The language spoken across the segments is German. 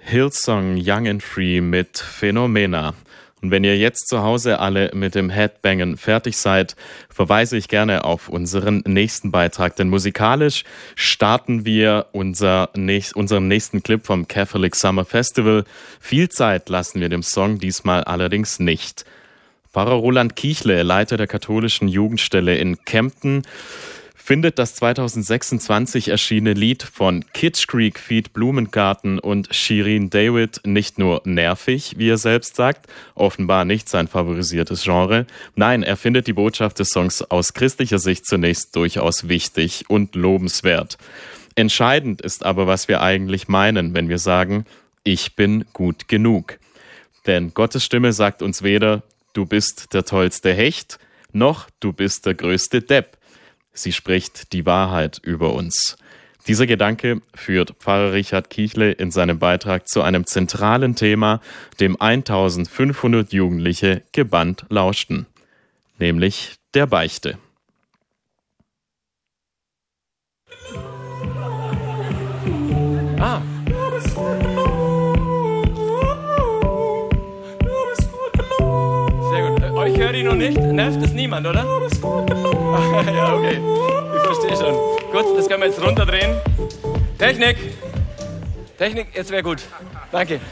Hillsong Young and Free mit Phänomena. Und wenn ihr jetzt zu Hause alle mit dem Headbangen fertig seid, verweise ich gerne auf unseren nächsten Beitrag. Denn musikalisch starten wir unseren nächsten Clip vom Catholic Summer Festival. Viel Zeit lassen wir dem Song diesmal allerdings nicht. Pfarrer Roland Kichle, Leiter der katholischen Jugendstelle in Kempten, findet das 2026 erschienene Lied von Kitsch Creek feat. Blumengarten und Shirin David nicht nur nervig, wie er selbst sagt, offenbar nicht sein favorisiertes Genre. Nein, er findet die Botschaft des Songs aus christlicher Sicht zunächst durchaus wichtig und lobenswert. Entscheidend ist aber, was wir eigentlich meinen, wenn wir sagen, ich bin gut genug. Denn Gottes Stimme sagt uns weder, du bist der tollste Hecht, noch du bist der größte Depp. Sie spricht die Wahrheit über uns. Dieser Gedanke führt Pfarrer Richard Kichle in seinem Beitrag zu einem zentralen Thema, dem 1500 Jugendliche gebannt lauschten, nämlich der Beichte. Sehr gut. Euch höre ich noch nicht. Nervt es niemand, oder? Ja, okay. Ich verstehe schon. Gut, das können wir jetzt runterdrehen. Technik, jetzt wäre gut. Danke.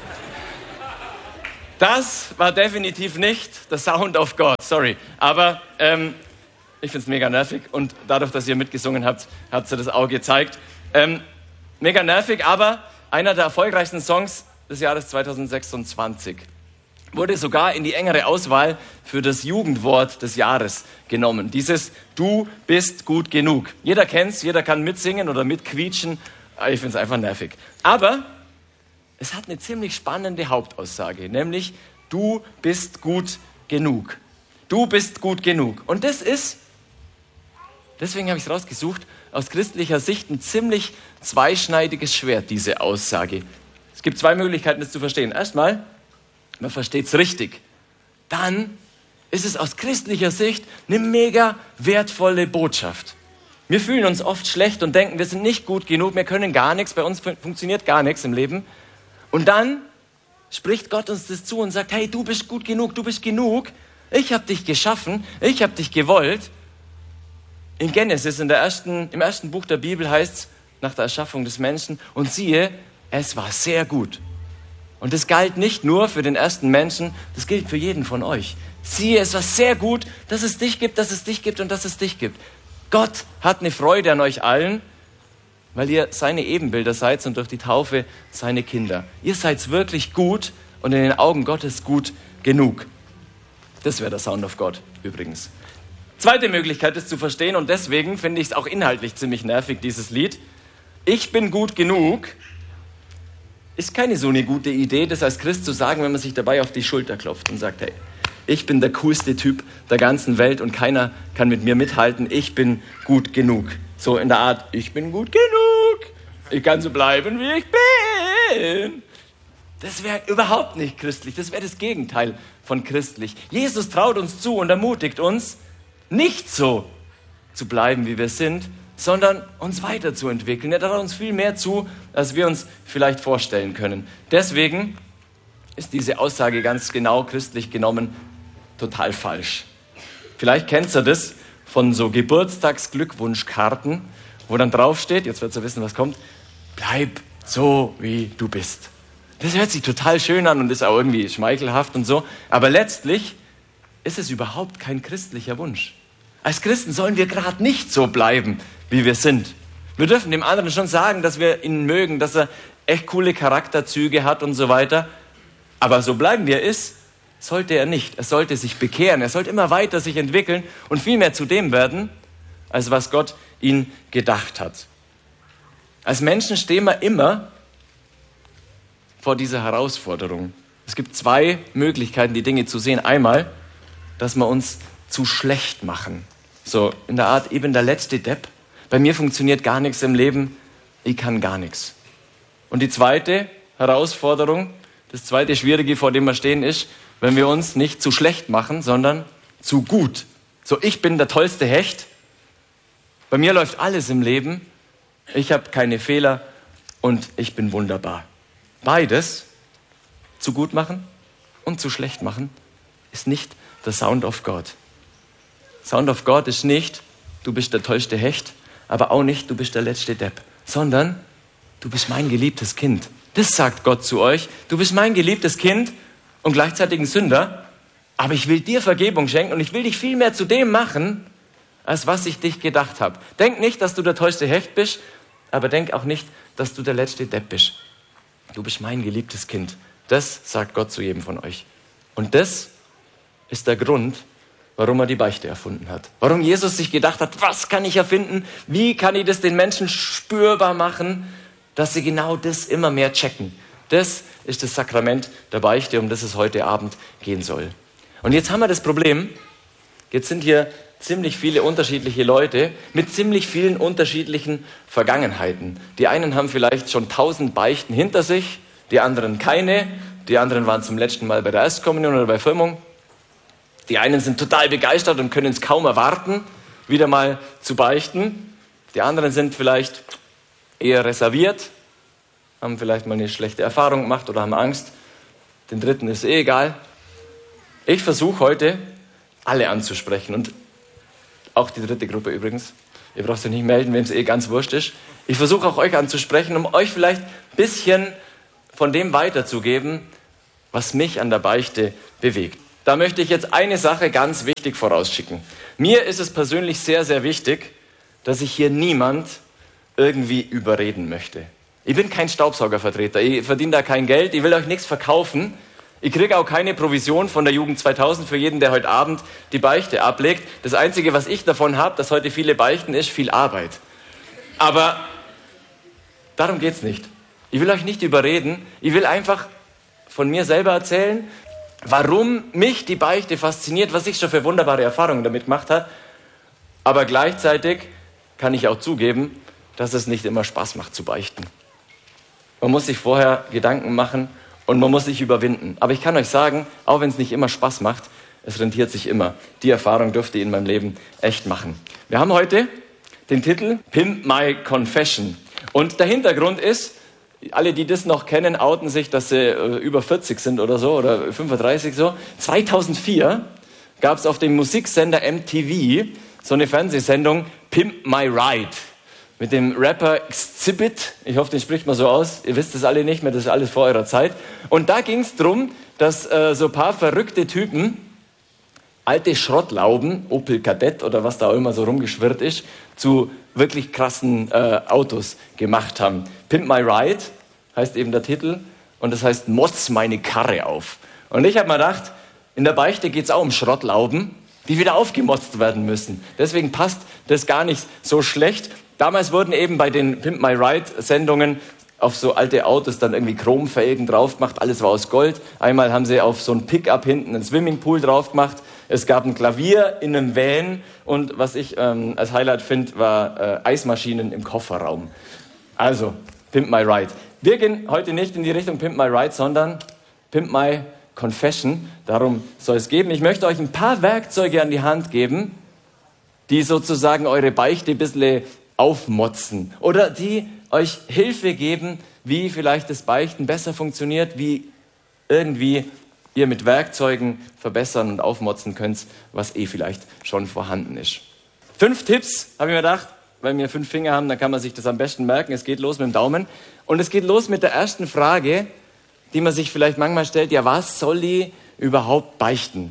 Das war definitiv nicht der Sound of God, sorry. Aber ich finde es mega nervig und dadurch, dass ihr mitgesungen habt, habt ihr das auch gezeigt. Mega nervig, aber einer der erfolgreichsten Songs des Jahres 2026. Wurde sogar in die engere Auswahl für das Jugendwort des Jahres genommen. Dieses Du bist gut genug. Jeder kennt's, jeder kann mitsingen oder mitquietschen. Ich finde es einfach nervig. Aber es hat eine ziemlich spannende Hauptaussage, nämlich du bist gut genug. Du bist gut genug. Und das ist, deswegen habe ich es rausgesucht, aus christlicher Sicht ein ziemlich zweischneidiges Schwert, diese Aussage. Es gibt zwei Möglichkeiten, das zu verstehen. Erstmal, man versteht es richtig. Dann ist es aus christlicher Sicht eine mega wertvolle Botschaft. Wir fühlen uns oft schlecht und denken, wir sind nicht gut genug, wir können gar nichts, bei uns funktioniert gar nichts im Leben. Und dann spricht Gott uns das zu und sagt, hey, du bist gut genug, du bist genug. Ich habe dich geschaffen, ich habe dich gewollt. In Genesis, im ersten Buch der Bibel heißt es, nach der Erschaffung des Menschen, und siehe, es war sehr gut. Und das galt nicht nur für den ersten Menschen, das gilt für jeden von euch. Siehe, es war sehr gut, dass es dich gibt, dass es dich gibt und dass es dich gibt. Gott hat eine Freude an euch allen, weil ihr seine Ebenbilder seid und durch die Taufe seine Kinder. Ihr seid wirklich gut und in den Augen Gottes gut genug. Das wäre der Sound of God übrigens. Zweite Möglichkeit, das zu verstehen, und deswegen finde ich es auch inhaltlich ziemlich nervig, dieses Lied. Ich bin gut genug ist keine so eine gute Idee, das als Christ zu sagen, wenn man sich dabei auf die Schulter klopft und sagt, hey, ich bin der coolste Typ der ganzen Welt und keiner kann mit mir mithalten, ich bin gut genug. So in der Art, ich bin gut genug, ich kann so bleiben, wie ich bin. Das wäre überhaupt nicht christlich, das wäre das Gegenteil von christlich. Jesus traut uns zu und ermutigt uns, nicht so zu bleiben, wie wir sind, sondern uns weiterzuentwickeln. Er traut uns viel mehr zu, als wir uns vielleicht vorstellen können. Deswegen ist diese Aussage ganz genau christlich genommen total falsch. Vielleicht kennt ihr das von so Geburtstagsglückwunschkarten, wo dann draufsteht, jetzt wird ihr wissen, was kommt, bleib so, wie du bist. Das hört sich total schön an und ist auch irgendwie schmeichelhaft und so, aber letztlich ist es überhaupt kein christlicher Wunsch. Als Christen sollen wir gerade nicht so bleiben, wie wir sind. Wir dürfen dem anderen schon sagen, dass wir ihn mögen, dass er echt coole Charakterzüge hat und so weiter. Aber so bleiben wie er ist, sollte er nicht. Er sollte sich bekehren. Er sollte immer weiter sich entwickeln und viel mehr zu dem werden, als was Gott ihn gedacht hat. Als Menschen stehen wir immer vor dieser Herausforderung. Es gibt zwei Möglichkeiten, die Dinge zu sehen. Einmal, dass wir uns zu schlecht machen. So in der Art, ich bin der letzte Depp. Bei mir funktioniert gar nichts im Leben. Ich kann gar nichts. Und die zweite Herausforderung, das zweite Schwierige, vor dem wir stehen, ist, wenn wir uns nicht zu schlecht machen, sondern zu gut. So, ich bin der tollste Hecht. Bei mir läuft alles im Leben. Ich habe keine Fehler und ich bin wunderbar. Beides zu gut machen und zu schlecht machen, ist nicht der Sound of God. Sound of God ist nicht, du bist der tollste Hecht, aber auch nicht, du bist der letzte Depp, sondern du bist mein geliebtes Kind. Das sagt Gott zu euch. Du bist mein geliebtes Kind und gleichzeitig ein Sünder, aber ich will dir Vergebung schenken und ich will dich viel mehr zu dem machen, als was ich dich gedacht habe. Denk nicht, dass du der tollste Hecht bist, aber denk auch nicht, dass du der letzte Depp bist. Du bist mein geliebtes Kind. Das sagt Gott zu jedem von euch. Und das ist der Grund, warum er die Beichte erfunden hat. Warum Jesus sich gedacht hat, was kann ich erfinden? Wie kann ich das den Menschen spürbar machen, dass sie genau das immer mehr checken? Das ist das Sakrament der Beichte, um das es heute Abend gehen soll. Und jetzt haben wir das Problem, jetzt sind hier ziemlich viele unterschiedliche Leute mit ziemlich vielen unterschiedlichen Vergangenheiten. Die einen haben vielleicht schon 1000 Beichten hinter sich, die anderen keine. Die anderen waren zum letzten Mal bei der Erstkommunion oder bei Firmung. Die einen sind total begeistert und können es kaum erwarten, wieder mal zu beichten. Die anderen sind vielleicht eher reserviert, haben vielleicht mal eine schlechte Erfahrung gemacht oder haben Angst. Den dritten ist egal. Ich versuche heute, alle anzusprechen und auch die dritte Gruppe übrigens. Ihr braucht euch nicht melden, wenn es ganz wurscht ist. Ich versuche auch euch anzusprechen, um euch vielleicht ein bisschen von dem weiterzugeben, was mich an der Beichte bewegt. Da möchte ich jetzt eine Sache ganz wichtig vorausschicken. Mir ist es persönlich sehr, sehr wichtig, dass ich hier niemand irgendwie überreden möchte. Ich bin kein Staubsaugervertreter, ich verdiene da kein Geld, ich will euch nichts verkaufen. Ich kriege auch keine Provision von der Jugend 2000 für jeden, der heute Abend die Beichte ablegt. Das Einzige, was ich davon habe, dass heute viele beichten, ist viel Arbeit. Aber darum geht's nicht. Ich will euch nicht überreden. Ich will einfach von mir selber erzählen, warum mich die Beichte fasziniert, was ich schon für wunderbare Erfahrungen damit gemacht habe. Aber gleichzeitig kann ich auch zugeben, dass es nicht immer Spaß macht zu beichten. Man muss sich vorher Gedanken machen und man muss sich überwinden. Aber ich kann euch sagen, auch wenn es nicht immer Spaß macht, es rentiert sich immer. Die Erfahrung dürfte ich in meinem Leben echt machen. Wir haben heute den Titel Pimp My Confession. Und der Hintergrund ist, alle, die das noch kennen, outen sich, dass sie über 40 sind oder so, oder 35 so. 2004 gab es auf dem Musiksender MTV so eine Fernsehsendung Pimp My Ride mit dem Rapper Xzibit. Ich hoffe, den spricht man so aus. Ihr wisst das alle nicht mehr, das ist alles vor eurer Zeit. Und da ging es darum, dass so ein paar verrückte Typen alte Schrottlauben, Opel Kadett oder was da auch immer so rumgeschwirrt ist, zu wirklich krassen Autos gemacht haben. Pimp My Ride heißt eben der Titel und das heißt Motz meine Karre auf. Und ich habe mir gedacht, in der Beichte geht es auch um Schrottlauben, die wieder aufgemotzt werden müssen. Deswegen passt das gar nicht so schlecht. Damals wurden eben bei den Pimp My Ride Sendungen auf so alte Autos dann irgendwie Chromfelgen drauf gemacht, alles war aus Gold. Einmal haben sie auf so ein Pickup hinten einen Swimmingpool drauf gemacht. Es gab ein Klavier in einem Van und was ich als Highlight finde, war Eismaschinen im Kofferraum. Also, Pimp My Ride. Wir gehen heute nicht in die Richtung Pimp My Ride, sondern Pimp My Confession. Darum soll es geben. Ich möchte euch ein paar Werkzeuge an die Hand geben, die sozusagen eure Beichte ein bisschen aufmotzen oder die euch Hilfe geben, wie vielleicht das Beichten besser funktioniert, wie irgendwie ihr mit Werkzeugen verbessern und aufmotzen könnt, was vielleicht schon vorhanden ist. 5 Tipps, habe ich mir gedacht, weil wir 5 Finger haben, dann kann man sich das am besten merken. Es geht los mit dem Daumen. Und es geht los mit der ersten Frage, die man sich vielleicht manchmal stellt. Ja, was soll ich überhaupt beichten?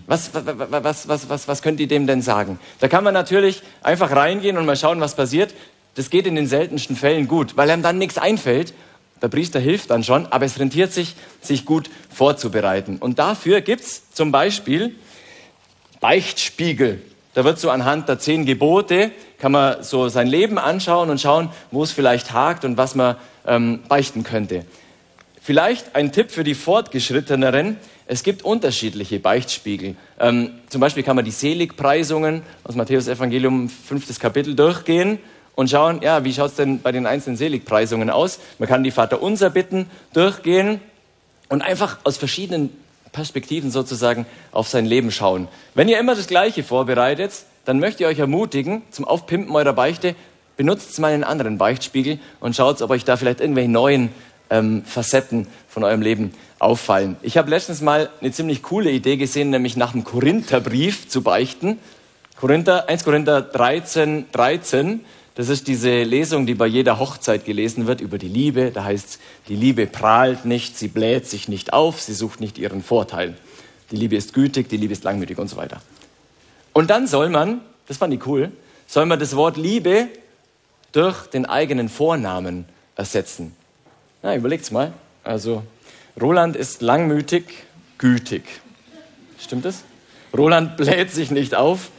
Was könnt ihr dem denn sagen? Da kann man natürlich einfach reingehen und mal schauen, was passiert. Das geht in den seltensten Fällen gut, weil einem dann nichts einfällt. Der Priester hilft dann schon, aber es rentiert sich gut vorzubereiten. Und dafür gibt's zum Beispiel Beichtspiegel. Da wird so anhand der 10 Gebote, kann man so sein Leben anschauen und schauen, wo es vielleicht hakt und was man beichten könnte. Vielleicht ein Tipp für die Fortgeschritteneren. Es gibt unterschiedliche Beichtspiegel. Zum Beispiel kann man die Seligpreisungen aus Matthäus Evangelium 5. Kapitel durchgehen und schauen, ja, wie schaut es denn bei den einzelnen Seligpreisungen aus? Man kann die Vaterunser bitten durchgehen und einfach aus verschiedenen Perspektiven sozusagen auf sein Leben schauen. Wenn ihr immer das Gleiche vorbereitet, dann möchte ich euch ermutigen, zum Aufpimpen eurer Beichte, benutzt mal einen anderen Beichtspiegel und schaut, ob euch da vielleicht irgendwelche neuen Facetten von eurem Leben auffallen. Ich habe letztens mal eine ziemlich coole Idee gesehen, nämlich nach dem Korintherbrief zu beichten. 1 Korinther 13, 13. Das ist diese Lesung, die bei jeder Hochzeit gelesen wird über die Liebe. Da heißt es, die Liebe prahlt nicht, sie bläht sich nicht auf, sie sucht nicht ihren Vorteil. Die Liebe ist gütig, die Liebe ist langmütig und so weiter. Und dann soll man, das fand ich cool, soll man das Wort Liebe durch den eigenen Vornamen ersetzen. Na, überlegt's mal. Also, Roland ist langmütig, gütig. Stimmt das? Roland bläht sich nicht auf,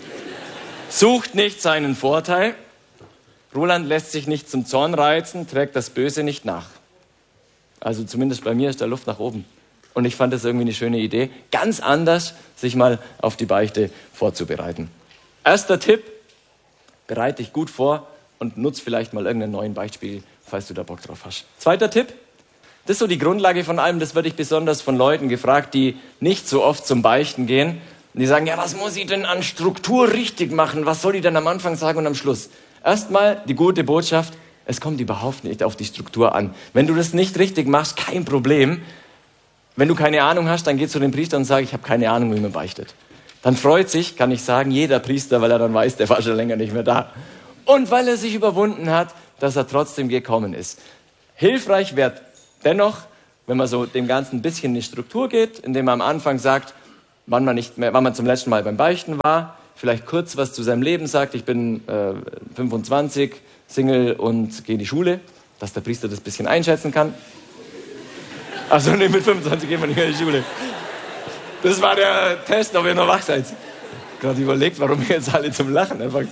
sucht nicht seinen Vorteil. Roland lässt sich nicht zum Zorn reizen, trägt das Böse nicht nach. Also zumindest bei mir ist da Luft nach oben. Und ich fand das irgendwie eine schöne Idee, ganz anders sich mal auf die Beichte vorzubereiten. Erster Tipp, bereite dich gut vor und nutz vielleicht mal irgendeinen neuen Beichtspiegel, falls du da Bock drauf hast. Zweiter Tipp, das ist so die Grundlage von allem, das werde ich besonders von Leuten gefragt, die nicht so oft zum Beichten gehen. Und die sagen, ja, was muss ich denn an Struktur richtig machen? Was soll ich denn am Anfang sagen und am Schluss? Erstmal die gute Botschaft, es kommt überhaupt nicht auf die Struktur an. Wenn du das nicht richtig machst, kein Problem. Wenn du keine Ahnung hast, dann geh zu dem Priester und sag, ich habe keine Ahnung, wie man beichtet. Dann freut sich, kann ich sagen, jeder Priester, weil er dann weiß, der war schon länger nicht mehr da. Und weil er sich überwunden hat, dass er trotzdem gekommen ist. Hilfreich wäre dennoch, wenn man so dem Ganzen ein bisschen in die Struktur geht, indem man am Anfang sagt, wann man zum letzten Mal beim Beichten war, vielleicht kurz was zu seinem Leben sagt, ich bin 25, Single und gehe in die Schule, dass der Priester das ein bisschen einschätzen kann. Also nee, mit 25 gehen wir nicht mehr in die Schule. Das war der Test, ob ihr noch wach seid. Gerade überlegt, warum ihr jetzt alle zum Lachen anfangt.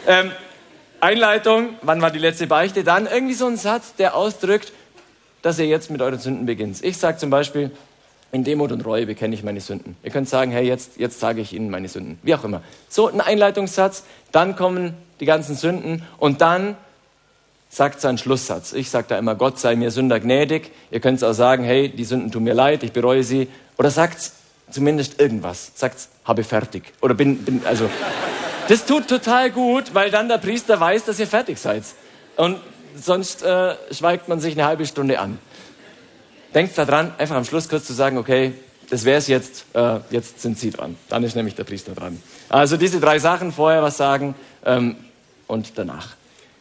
Einleitung, wann war die letzte Beichte? Dann irgendwie so ein Satz, der ausdrückt, dass ihr jetzt mit euren Sünden beginnt. Ich sage zum Beispiel, in Demut und Reue bekenne ich meine Sünden. Ihr könnt sagen, hey, jetzt sage ich Ihnen meine Sünden. Wie auch immer. So ein Einleitungssatz, dann kommen die ganzen Sünden und dann sagt sein Schlusssatz. Ich sage da immer, Gott sei mir Sünder gnädig. Ihr könnt auch sagen, hey, die Sünden tun mir leid, ich bereue sie. Oder sagt zumindest irgendwas. Sagt, habe fertig. Oder also... Das tut total gut, weil dann der Priester weiß, dass ihr fertig seid. Und sonst schweigt man sich eine halbe Stunde an. Denkt daran, einfach am Schluss kurz zu sagen, okay, das wäre es jetzt, jetzt sind Sie dran. Dann ist nämlich der Priester dran. Also diese 3 Sachen, vorher was sagen und danach.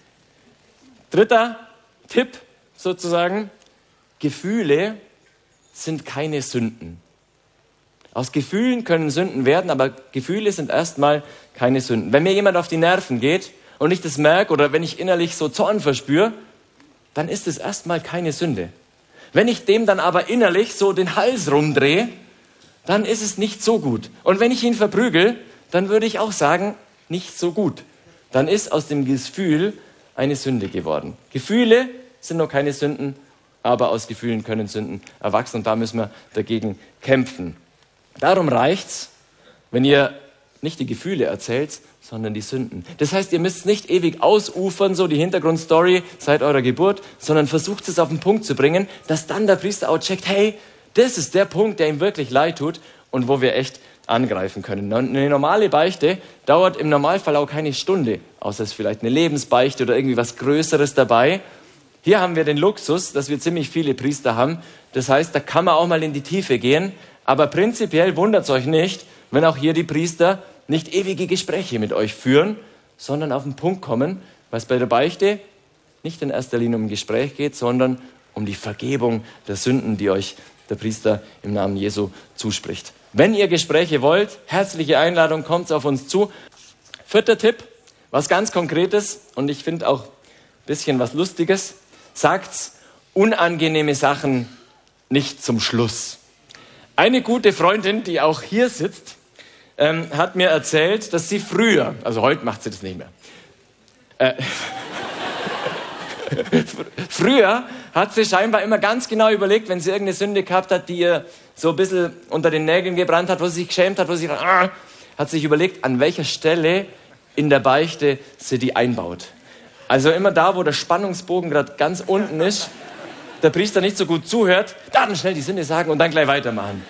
Dritter Tipp sozusagen, Gefühle sind keine Sünden. Aus Gefühlen können Sünden werden, aber Gefühle sind erstmal keine Sünden. Wenn mir jemand auf die Nerven geht und ich das merke oder wenn ich innerlich so Zorn verspüre, dann ist es erstmal keine Sünde. Wenn ich dem dann aber innerlich so den Hals rumdrehe, dann ist es nicht so gut. Und wenn ich ihn verprügel, dann würde ich auch sagen, nicht so gut. Dann ist aus dem Gefühl eine Sünde geworden. Gefühle sind noch keine Sünden, aber aus Gefühlen können Sünden erwachsen und da müssen wir dagegen kämpfen. Darum reicht's, wenn ihr nicht die Gefühle erzählt, sondern die Sünden. Das heißt, ihr müsst nicht ewig ausufern, so die Hintergrundstory seit eurer Geburt, sondern versucht es auf den Punkt zu bringen, dass dann der Priester auch checkt, hey, das ist der Punkt, der ihm wirklich leid tut und wo wir echt angreifen können. Eine normale Beichte dauert im Normalfall auch keine Stunde, außer es ist vielleicht eine Lebensbeichte oder irgendwie was Größeres dabei. Hier haben wir den Luxus, dass wir ziemlich viele Priester haben. Das heißt, da kann man auch mal in die Tiefe gehen. Aber prinzipiell wundert's euch nicht, wenn auch hier die Priester nicht ewige Gespräche mit euch führen, sondern auf den Punkt kommen, was bei der Beichte nicht in erster Linie um ein Gespräch geht, sondern um die Vergebung der Sünden, die euch der Priester im Namen Jesu zuspricht. Wenn ihr Gespräche wollt, herzliche Einladung, kommt auf uns zu. 4. Tipp, was ganz Konkretes und ich finde auch ein bisschen was Lustiges, sagt's unangenehme Sachen nicht zum Schluss. Eine gute Freundin, die auch hier sitzt, hat mir erzählt, dass sie früher, also heute macht sie das nicht mehr, früher hat sie scheinbar immer ganz genau überlegt, wenn sie irgendeine Sünde gehabt hat, die ihr so ein bisschen unter den Nägeln gebrannt hat, wo sie sich geschämt hat, wo sie hat sich überlegt, an welcher Stelle in der Beichte sie die einbaut. Also immer da, wo der Spannungsbogen gerade ganz unten ist, der Priester nicht so gut zuhört, dann schnell die Sünde sagen und dann gleich weitermachen.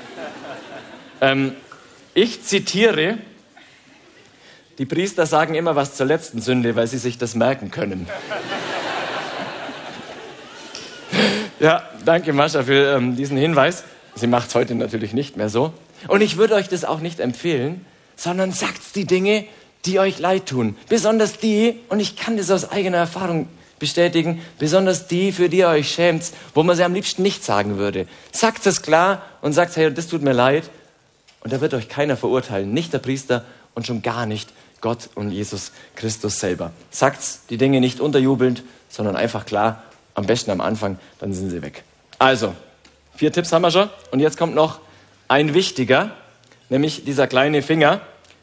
Ich zitiere, die Priester sagen immer was zur letzten Sünde, weil sie sich das merken können. Ja, danke Mascha für diesen Hinweis. Sie macht es heute natürlich nicht mehr so. Und ich würde euch das auch nicht empfehlen, sondern sagt die Dinge, die euch leid tun. Besonders die, und ich kann das aus eigener Erfahrung bestätigen, besonders die, für die ihr euch schämt, wo man sie am liebsten nicht sagen würde. Sagt es klar und sagt, hey, das tut mir leid. Und da wird euch keiner verurteilen, nicht der Priester und schon gar nicht Gott und Jesus Christus selber. Sagt die Dinge nicht unterjubelnd, sondern einfach klar, am besten am Anfang, dann sind sie weg. Also, 4 Tipps haben wir schon. Und jetzt kommt noch ein wichtiger, nämlich dieser kleine Finger.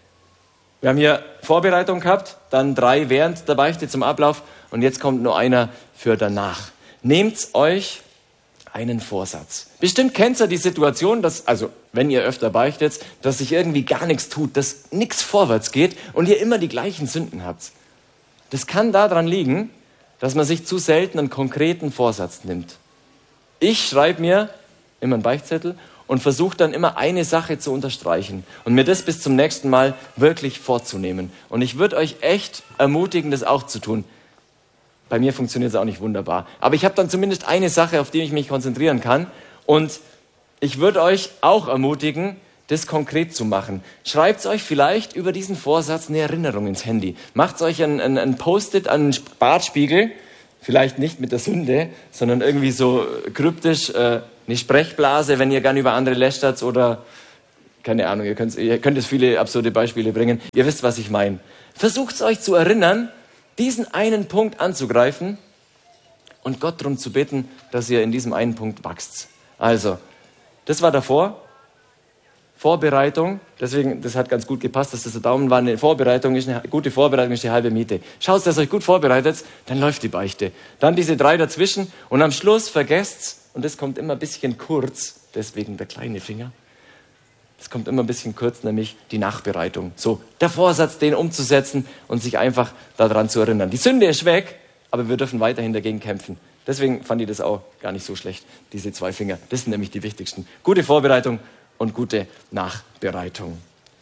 Wir haben hier Vorbereitung gehabt, dann 3 während der Beichte zum Ablauf und jetzt kommt nur einer für danach. Nehmt euch einen Vorsatz. Bestimmt kennt ihr die Situation, dass, also wenn ihr öfter beichtet, dass sich irgendwie gar nichts tut, dass nichts vorwärts geht und ihr immer die gleichen Sünden habt. Das kann daran liegen, dass man sich zu selten einen konkreten Vorsatz nimmt. Ich schreibe mir immer einen Beichtzettel und versuche dann immer eine Sache zu unterstreichen und mir das bis zum nächsten Mal wirklich vorzunehmen. Und ich würde euch echt ermutigen, das auch zu tun. Bei mir funktioniert es auch nicht wunderbar. Aber ich habe dann zumindest eine Sache, auf die ich mich konzentrieren kann. Und ich würde euch auch ermutigen, das konkret zu machen. Schreibt euch vielleicht über diesen Vorsatz eine Erinnerung ins Handy. Macht euch ein Post-it an den Bartspiegel. Vielleicht nicht mit der Sünde, sondern irgendwie so kryptisch eine Sprechblase, wenn ihr gern über andere lästert oder, keine Ahnung, ihr könnt jetzt viele absurde Beispiele bringen. Ihr wisst, was ich meine. Versucht euch zu erinnern, diesen einen Punkt anzugreifen und Gott darum zu bitten, dass ihr in diesem einen Punkt wächst. Also, das war davor. Vorbereitung, deswegen, das hat ganz gut gepasst, dass das der Daumen war. Eine gute Vorbereitung ist die halbe Miete. Schaut, dass ihr euch gut vorbereitet, dann läuft die Beichte. Dann diese 3 dazwischen und am Schluss vergesst's, und das kommt immer ein bisschen kurz, deswegen der kleine Finger. Das kommt immer ein bisschen kurz, nämlich die Nachbereitung. So, der Vorsatz, den umzusetzen und sich einfach daran zu erinnern. Die Sünde ist weg, aber wir dürfen weiterhin dagegen kämpfen. Deswegen fand ich das auch gar nicht so schlecht, diese 2 Finger. Das sind nämlich die wichtigsten. Gute Vorbereitung und gute Nachbereitung.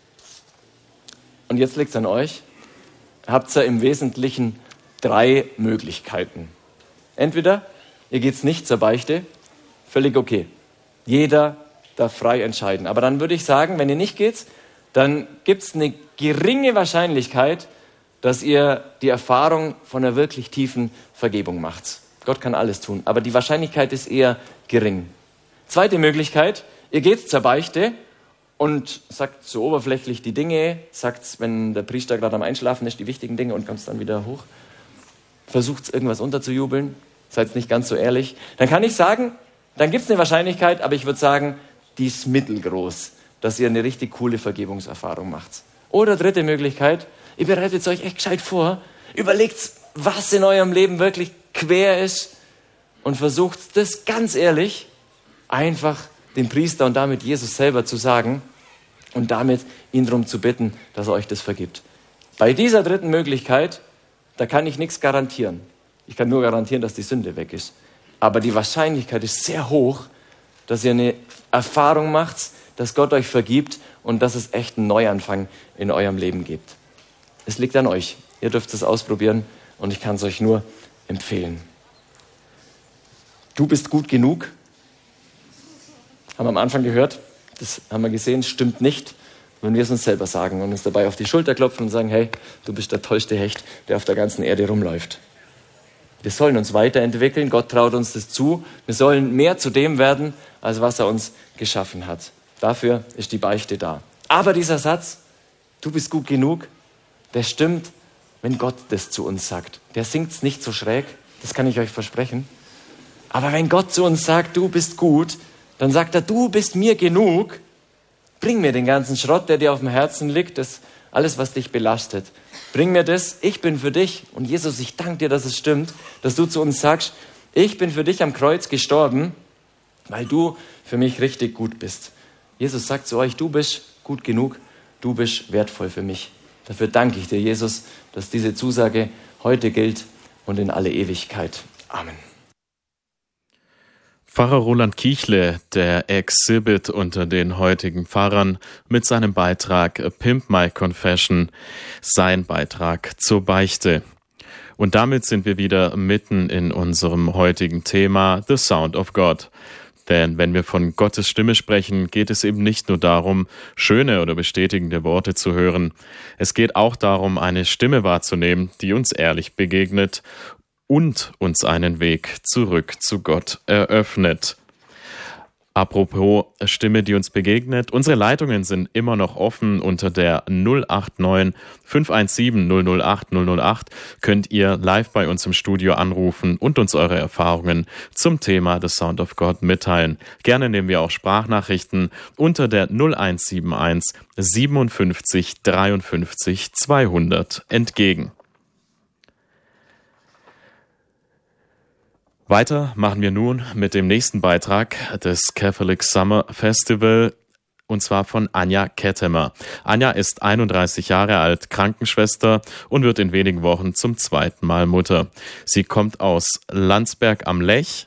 Und jetzt liegt es an euch. Habt ihr im Wesentlichen 3 Möglichkeiten. Entweder ihr geht nicht zur Beichte, völlig okay. Jeder darf frei entscheiden. Aber dann würde ich sagen, wenn ihr nicht geht, dann gibt es eine geringe Wahrscheinlichkeit, dass ihr die Erfahrung von einer wirklich tiefen Vergebung macht. Gott kann alles tun, aber die Wahrscheinlichkeit ist eher gering. Zweite Möglichkeit, ihr geht zur Beichte und sagt so oberflächlich die Dinge, sagt, wenn der Priester gerade am Einschlafen ist, die wichtigen Dinge und kommt dann wieder hoch. Versucht irgendwas unterzujubeln, seid nicht ganz so ehrlich. Dann kann ich sagen, dann gibt es eine Wahrscheinlichkeit, aber ich würde sagen, die ist mittelgroß, dass ihr eine richtig coole Vergebungserfahrung macht. Oder dritte Möglichkeit, ihr bereitet euch echt gescheit vor, überlegt, was in eurem Leben wirklich quer ist und versucht das ganz ehrlich einfach dem Priester und damit Jesus selber zu sagen und damit ihn darum zu bitten, dass er euch das vergibt. Bei dieser dritten Möglichkeit, da kann ich nichts garantieren. Ich kann nur garantieren, dass die Sünde weg ist. Aber die Wahrscheinlichkeit ist sehr hoch, dass ihr eine Erfahrung macht, dass Gott euch vergibt und dass es echt einen Neuanfang in eurem Leben gibt. Es liegt an euch. Ihr dürft es ausprobieren und ich kann es euch nur empfehlen. Du bist gut genug. Haben wir am Anfang gehört. Das haben wir gesehen, stimmt nicht, wenn wir es uns selber sagen und uns dabei auf die Schulter klopfen und sagen, hey, du bist der tollste Hecht, der auf der ganzen Erde rumläuft. Wir sollen uns weiterentwickeln, Gott traut uns das zu. Wir sollen mehr zu dem werden, als was er uns geschaffen hat. Dafür ist die Beichte da. Aber dieser Satz, du bist gut genug, der stimmt, wenn Gott das zu uns sagt. Der singt es nicht so schräg, das kann ich euch versprechen. Aber wenn Gott zu uns sagt, du bist gut, dann sagt er, du bist mir genug, bring mir den ganzen Schrott, der dir auf dem Herzen liegt, das alles, was dich belastet. Bring mir das, ich bin für dich. Und Jesus, ich danke dir, dass es stimmt, dass du zu uns sagst, ich bin für dich am Kreuz gestorben, weil du für mich richtig gut bist. Jesus sagt zu euch, du bist gut genug, du bist wertvoll für mich. Dafür danke ich dir, Jesus, dass diese Zusage heute gilt und in alle Ewigkeit. Amen. Pfarrer Roland Kichle, der Exhibit unter den heutigen Pfarrern, mit seinem Beitrag Pimp My Confession, sein Beitrag zur Beichte. Und damit sind wir wieder mitten in unserem heutigen Thema, The Sound of God. Denn wenn wir von Gottes Stimme sprechen, geht es eben nicht nur darum, schöne oder bestätigende Worte zu hören. Es geht auch darum, eine Stimme wahrzunehmen, die uns ehrlich begegnet und uns einen Weg zurück zu Gott eröffnet. Apropos Stimme, die uns begegnet. Unsere Leitungen sind immer noch offen. Unter der 089 517 008 008 könnt ihr live bei uns im Studio anrufen und uns eure Erfahrungen zum Thema The Sound of God mitteilen. Gerne nehmen wir auch Sprachnachrichten unter der 0171 57 53 200 entgegen. Weiter machen wir nun mit dem nächsten Beitrag des Catholic Summer Festival, und zwar von Anja Kettemer. Anja ist 31 Jahre alt, Krankenschwester und wird in wenigen Wochen zum zweiten Mal Mutter. Sie kommt aus Landsberg am Lech,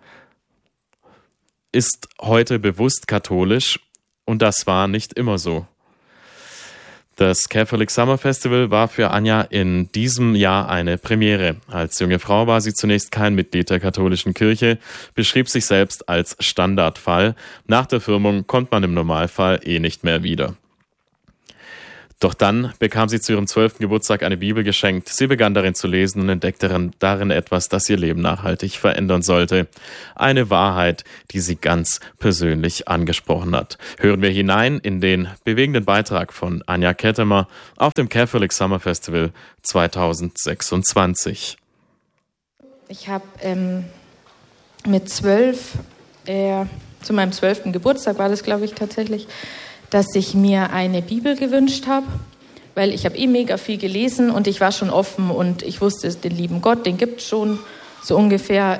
ist heute bewusst katholisch und das war nicht immer so. Das Catholic Summer Festival war für Anja in diesem Jahr eine Premiere. Als junge Frau war sie zunächst kein Mitglied der katholischen Kirche, beschrieb sich selbst als Standardfall. Nach der Firmung kommt man im Normalfall nicht mehr wieder. Doch dann bekam sie zu ihrem 12. Geburtstag eine Bibel geschenkt. Sie begann darin zu lesen und entdeckte darin etwas, das ihr Leben nachhaltig verändern sollte. Eine Wahrheit, die sie ganz persönlich angesprochen hat. Hören wir hinein in den bewegenden Beitrag von Anja Kettemer auf dem Catholic Summer Festival 2026. Ich habe mit 12, zu meinem 12. Geburtstag war das, glaube ich, tatsächlich, dass ich mir eine Bibel gewünscht habe, weil ich habe mega viel gelesen und ich war schon offen und ich wusste, den lieben Gott, den gibt es schon so ungefähr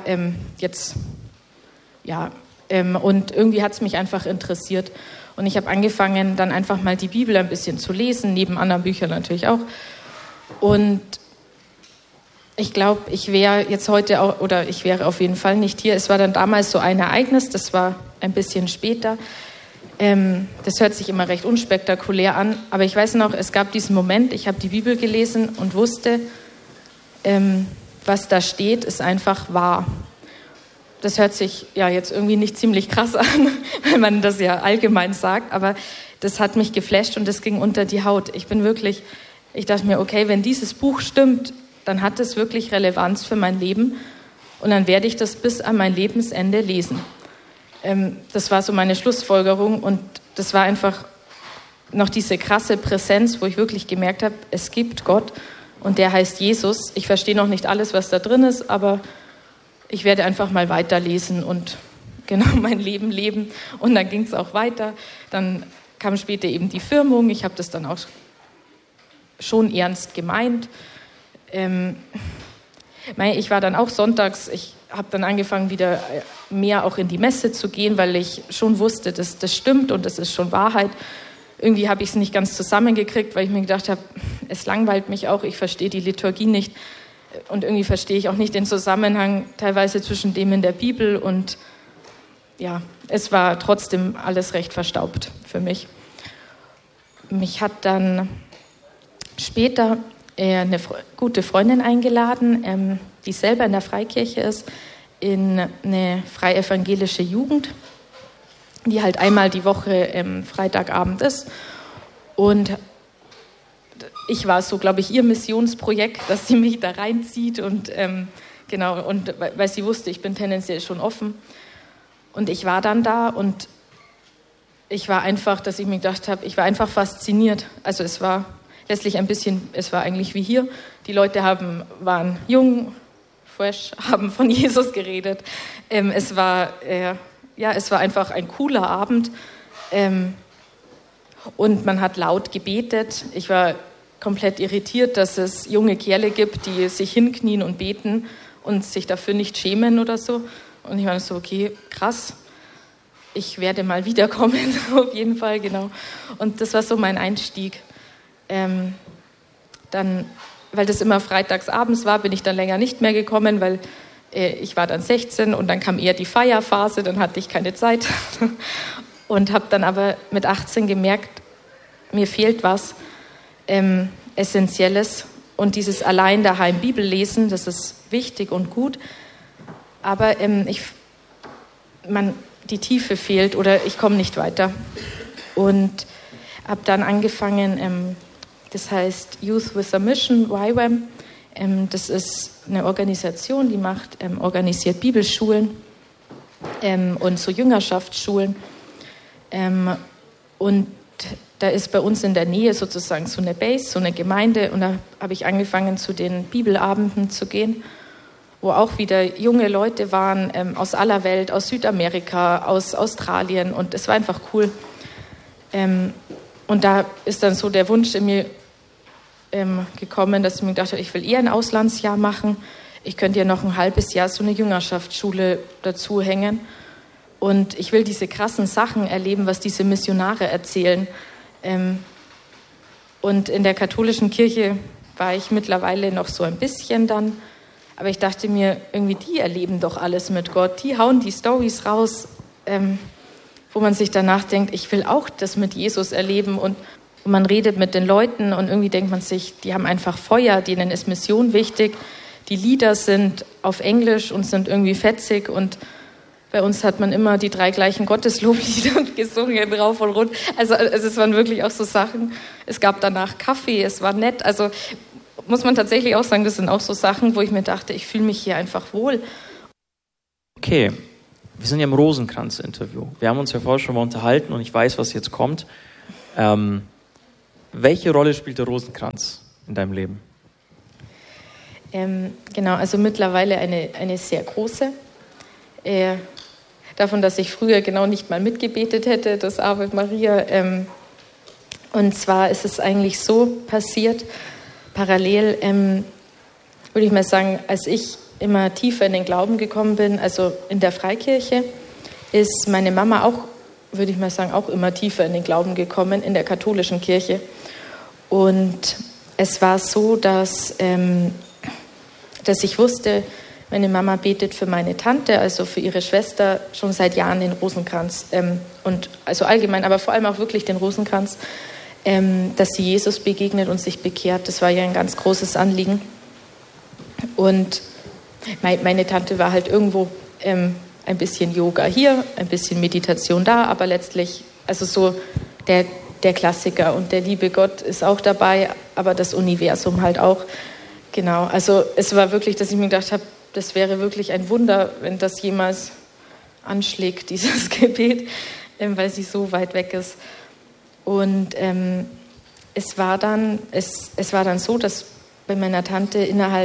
und irgendwie hat es mich einfach interessiert und ich habe angefangen, dann einfach mal die Bibel ein bisschen zu lesen, neben anderen Büchern natürlich auch, und ich glaube, ich wäre jetzt heute auch, oder ich wäre auf jeden Fall nicht hier. Es war dann damals so ein Ereignis, das war ein bisschen später. Das hört sich immer recht unspektakulär an, aber ich weiß noch, es gab diesen Moment, ich habe die Bibel gelesen und wusste, was da steht, ist einfach wahr. Das hört sich ja jetzt irgendwie nicht ziemlich krass an, weil man das ja allgemein sagt, aber das hat mich geflasht und das ging unter die Haut. Ich dachte mir, okay, wenn dieses Buch stimmt, dann hat es wirklich Relevanz für mein Leben und dann werde ich das bis an mein Lebensende lesen. Das war so meine Schlussfolgerung und das war einfach noch diese krasse Präsenz, wo ich wirklich gemerkt habe, es gibt Gott und der heißt Jesus. Ich verstehe noch nicht alles, was da drin ist, aber ich werde einfach mal weiterlesen und genau mein Leben leben. Und dann ging es auch weiter. Dann kam später eben die Firmung. Ich habe das dann auch schon ernst gemeint. Ich war dann auch sonntags, ich habe dann angefangen, wieder mehr auch in die Messe zu gehen, weil ich schon wusste, dass das stimmt und das ist schon Wahrheit. Irgendwie habe ich es nicht ganz zusammengekriegt, weil ich mir gedacht habe, es langweilt mich auch, ich verstehe die Liturgie nicht und irgendwie verstehe ich auch nicht den Zusammenhang teilweise zwischen dem in der Bibel und ja, es war trotzdem alles recht verstaubt für mich. Mich hat dann später eine gute Freundin eingeladen, die selber in der Freikirche ist, in eine freievangelische Jugend, die halt einmal die Woche Freitagabend ist. Und ich war so, glaube ich, ihr Missionsprojekt, dass sie mich da reinzieht und genau, und weil sie wusste, ich bin tendenziell schon offen. Und ich war dann da und ich war einfach, dass ich mir gedacht habe, ich war einfach fasziniert. Also es war letztlich es war eigentlich wie hier. Die Leute waren jung, fresh, haben von Jesus geredet. Es war einfach ein cooler Abend. Und man hat laut gebetet. Ich war komplett irritiert, dass es junge Kerle gibt, die sich hinknien und beten und sich dafür nicht schämen oder so. Und ich war so, okay, krass. Ich werde mal wiederkommen, auf jeden Fall, genau. Und das war so mein Einstieg. Dann, weil das immer freitags abends war, bin ich dann länger nicht mehr gekommen, weil ich war dann 16 und dann kam eher die Feierphase, dann hatte ich keine Zeit. Und habe dann aber mit 18 gemerkt, mir fehlt was Essentielles und dieses allein daheim Bibel lesen, das ist wichtig und gut, aber die Tiefe fehlt oder ich komme nicht weiter. Und habe dann angefangen, das heißt Youth with a Mission, YWAM. Das ist eine Organisation, die organisiert Bibelschulen und so Jüngerschaftsschulen. Und da ist bei uns in der Nähe sozusagen so eine Base, so eine Gemeinde. Und da habe ich angefangen, zu den Bibelabenden zu gehen, wo auch wieder junge Leute waren aus aller Welt, aus Südamerika, aus Australien. Und es war einfach cool. Und da ist dann so der Wunsch in mir gekommen, dass ich mir gedacht habe, ich will eher ein Auslandsjahr machen. Ich könnte ja noch ein halbes Jahr so eine Jüngerschaftsschule dazu hängen. Und ich will diese krassen Sachen erleben, was diese Missionare erzählen. Und in der katholischen Kirche war ich mittlerweile noch so ein bisschen dann. Aber ich dachte mir, irgendwie die erleben doch alles mit Gott. Die hauen die Storys raus, wo man sich danach denkt, ich will auch das mit Jesus erleben. Und man redet mit den Leuten und irgendwie denkt man sich, die haben einfach Feuer, denen ist Mission wichtig. Die Lieder sind auf Englisch und sind irgendwie fetzig und bei uns hat man immer die 3 gleichen Gottesloblieder gesungen, rauf und runter. Also es waren wirklich auch so Sachen. Es gab danach Kaffee, es war nett. Also muss man tatsächlich auch sagen, das sind auch so Sachen, wo ich mir dachte, ich fühle mich hier einfach wohl. Okay, wir sind ja im Rosenkranz-Interview. Wir haben uns ja vorher schon mal unterhalten und ich weiß, was jetzt kommt. Welche Rolle spielt der Rosenkranz in deinem Leben? Genau, also mittlerweile eine sehr große. Davon, dass ich früher genau nicht mal mitgebetet hätte, das Ave Maria. Und zwar ist es eigentlich so passiert, parallel, würde ich mal sagen, als ich immer tiefer in den Glauben gekommen bin, also in der Freikirche, ist meine Mama auch, würde ich mal sagen, auch immer tiefer in den Glauben gekommen, in der katholischen Kirche. Und es war so, dass ich wusste, meine Mama betet für meine Tante, also für ihre Schwester, schon seit Jahren den Rosenkranz. Und also allgemein, aber vor allem auch wirklich den Rosenkranz, dass sie Jesus begegnet und sich bekehrt. Das war ja ein ganz großes Anliegen. Und meine Tante war halt irgendwo ein bisschen Yoga hier, ein bisschen Meditation da, aber letztlich, also so der Klassiker und der liebe Gott ist auch dabei, aber das Universum halt auch. Genau, also es war wirklich, dass ich mir gedacht habe, das wäre wirklich ein Wunder, wenn das jemals anschlägt, dieses Gebet, weil sie so weit weg ist. Und es war dann so, dass bei meiner Tante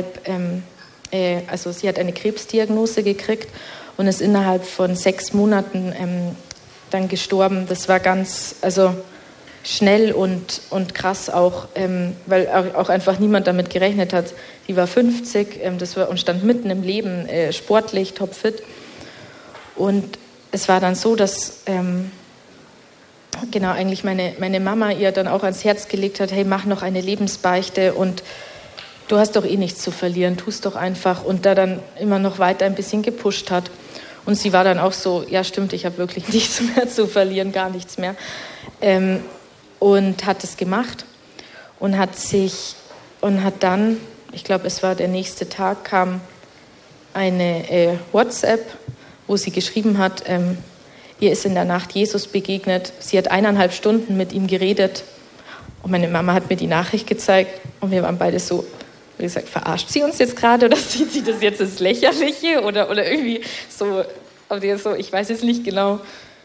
also sie hat eine Krebsdiagnose gekriegt und ist innerhalb von 6 Monaten dann gestorben. Das war ganz, also schnell und krass auch, weil auch einfach niemand damit gerechnet hat. Die war 50, und stand mitten im Leben, sportlich, topfit. Und es war dann so, dass eigentlich meine Mama ihr dann auch ans Herz gelegt hat, hey, mach noch eine Lebensbeichte und du hast doch eh nichts zu verlieren, tust doch einfach. Und da dann immer noch weiter ein bisschen gepusht hat. Und sie war dann auch so, ja stimmt, ich habe wirklich nichts mehr zu verlieren, gar nichts mehr. Und hat es gemacht und hat dann, ich glaube, es war der nächste Tag, kam eine WhatsApp, wo sie geschrieben hat, ihr ist in der Nacht Jesus begegnet. Sie hat 1,5 Stunden mit ihm geredet und meine Mama hat mir die Nachricht gezeigt und wir waren beide so, wie gesagt, verarscht sie uns jetzt gerade oder sieht sie das jetzt ins Lächerliche oder irgendwie so, ich weiß jetzt nicht genau.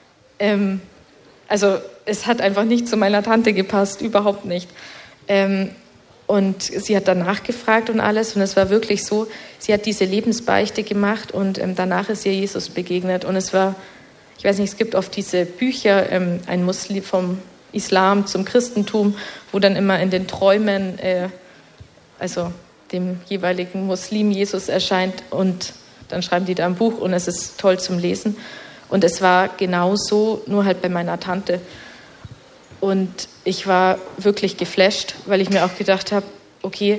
Also es hat einfach nicht zu meiner Tante gepasst, überhaupt nicht. Und sie hat dann nachgefragt und alles und es war wirklich so, sie hat diese Lebensbeichte gemacht und danach ist ihr Jesus begegnet und es war, ich weiß nicht, es gibt oft diese Bücher, ein Muslim vom Islam zum Christentum, wo dann immer in den Träumen, also dem jeweiligen Muslim Jesus erscheint und dann schreiben die da ein Buch und es ist toll zum Lesen. Und es war genau so, nur halt bei meiner Tante. Und ich war wirklich geflasht, weil ich mir auch gedacht habe, okay,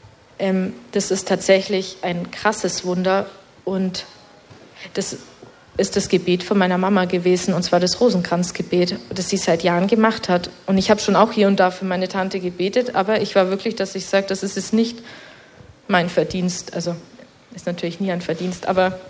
das ist tatsächlich ein krasses Wunder. Und ist das Gebet von meiner Mama gewesen, und zwar das Rosenkranzgebet, das sie seit Jahren gemacht hat. Und ich habe schon auch hier und da für meine Tante gebetet, aber ich war wirklich, dass ich sage, das ist es nicht mein Verdienst. Also ist natürlich nie ein Verdienst, aber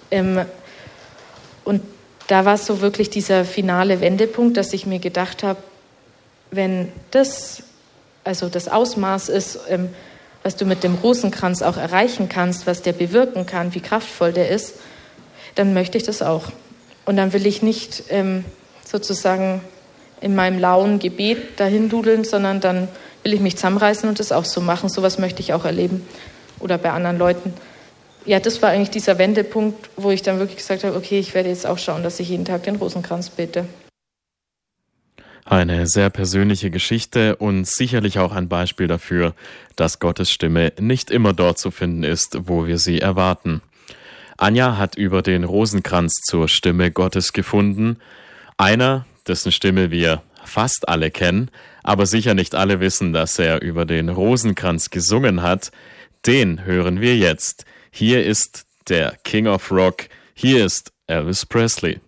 und da war es so wirklich dieser finale Wendepunkt, dass ich mir gedacht habe, wenn das, also das Ausmaß ist, was du mit dem Rosenkranz auch erreichen kannst, was der bewirken kann, wie kraftvoll der ist, dann möchte ich das auch. Und dann will ich nicht sozusagen in meinem lauen Gebet dahin dudeln, sondern dann will ich mich zusammenreißen und das auch so machen. Sowas möchte ich auch erleben oder bei anderen Leuten. Ja, das war eigentlich dieser Wendepunkt, wo ich dann wirklich gesagt habe, okay, ich werde jetzt auch schauen, dass ich jeden Tag den Rosenkranz bete. Eine sehr persönliche Geschichte und sicherlich auch ein Beispiel dafür, dass Gottes Stimme nicht immer dort zu finden ist, wo wir sie erwarten. Anja hat über den Rosenkranz zur Stimme Gottes gefunden. Einer, dessen Stimme wir fast alle kennen, aber sicher nicht alle wissen, dass er über den Rosenkranz gesungen hat, den hören wir jetzt. Hier ist der King of Rock, hier ist Elvis Presley.